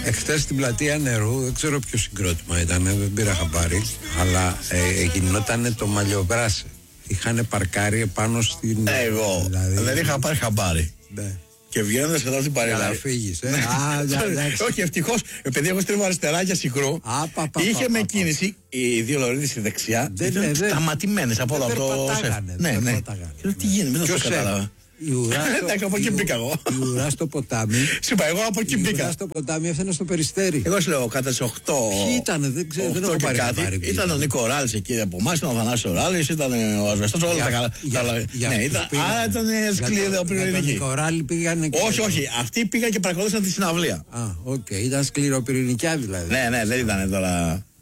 Εχθές στην πλατεία Νερού, δεν ξέρω ποιο συγκρότημα ήταν, δεν πήρα χαμπάρι, αλλά γινότανε το μαλλιομπράσε. Είχαν παρκάρει επάνω στην. Εγώ δεν είχα πάρει χαμπάρι. Ναι. Και βγαίνοντας κατά την παρέλαση. Να φύγεις, Όχι, ευτυχώς, επειδή εγώ στρίβω αριστερά για Σικρού, είχε με κίνηση οι δύο λωρίδες στη δεξιά. Ήταν σταματημένες από όλο αυτό. Ναι. Τι γίνεται, δεν το κατάλαβα. Από εκεί μπήκα εγώ. Η ουρά στο ποτάμι. Σου είπα, εγώ από εκεί μπήκα. Η ουρά στο ποτάμι έφτανε στο Περιστέρι. Εγώ σου λέω κατά τις 8. Ποιοι ήτανε, δεν ξέρω, δεν έχω πάρει χαμπάρι. Ήταν ο Νίκο Ράλης εκεί από εμάς, ήταν ο Θανάσης Ράλης, ήταν ο Ασβεστός, όλα τα καλά. Ναι, ήταν σκληροπυρηνική. Νίκο Ράλη πήγανε. Όχι, αυτοί πήγαν και παρακολούθησαν τη συναυλία. Α, οκ, ήταν σκληροπυρηνικιά δηλαδή. Ναι, δεν ήταν τώρα.